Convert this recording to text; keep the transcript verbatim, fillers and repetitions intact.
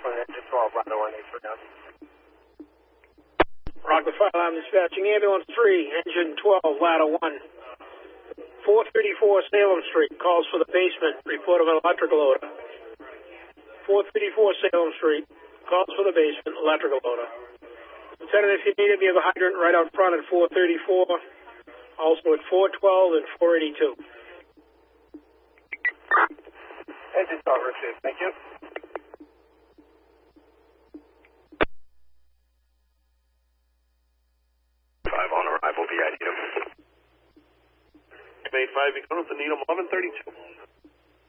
on engine twelve, ladder one, eight three nine. Rockland Fire Alarm Dispatching, ambulance three, engine twelve, ladder one. four thirty-four Salem Street, calls for the basement, report of an electrical odor. four thirty-four Salem Street, calls for the basement, electrical odor. Lieutenant, if you need it, we have a hydrant right out front at four thirty-four, also at four twelve and four eighty-two. Engine twelve received, thank you. five on arrival, V I D. May five, you come up to Needham eleven thirty-two.